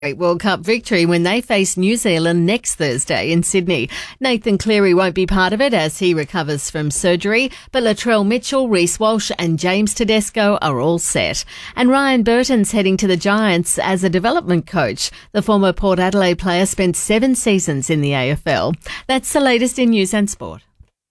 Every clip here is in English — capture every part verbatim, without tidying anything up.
Great World Cup victory when they face New Zealand next Thursday in Sydney. Nathan Cleary won't be part of it as he recovers from surgery, but Latrell Mitchell, Reece Walsh and James Tedesco are all set. And Ryan Burton's heading to the Giants as a development coach. The former Port Adelaide player spent seven seasons in the A F L. That's the latest in news and sport.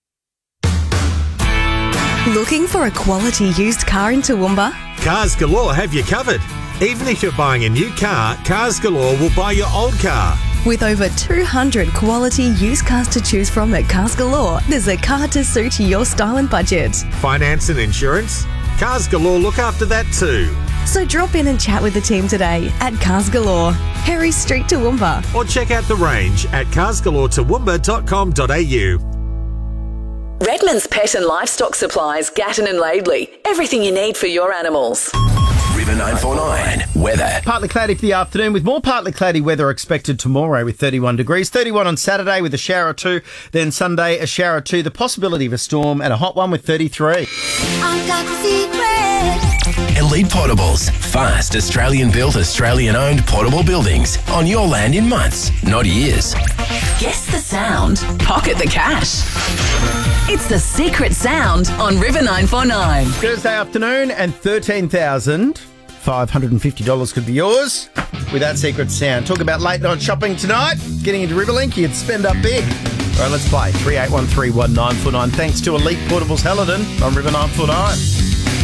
Looking for a quality used car in Toowoomba? Cars Galore have you covered. Even if you're buying a new car, Cars Galore will buy your old car. With over two hundred quality used cars to choose from at Cars Galore, there's a car to suit your style and budget. Finance and insurance? Cars Galore look after that too. So drop in and chat with the team today at Cars Galore, Harry Street, Toowoomba. Or check out the range at cars galore toowoomba dot com dot a u. Redmond's Pet and Livestock Supplies, Gatton and Laidley. Everything you need for your animals. River nine four nine weather. Partly cloudy for the afternoon with more partly cloudy weather expected tomorrow with thirty-one degrees. thirty-one on Saturday with a shower or two. Then Sunday, a shower or two. The possibility of a storm and a hot one with thirty-three. I've got the secret. Elite Portables. Fast, Australian-built, Australian-owned portable buildings on your land in months, not years. Guess the sound. Pocket the cash. It's the secret sound on River nine four nine. Thursday afternoon and thirteen thousand five hundred fifty dollars could be yours with that secret sound. Talk about late night shopping tonight. Getting into Riverlink, you'd spend up big. All right, let's play. three eight one three one nine four nine. Thanks to Elite Portables Hellerton on River nine four nine.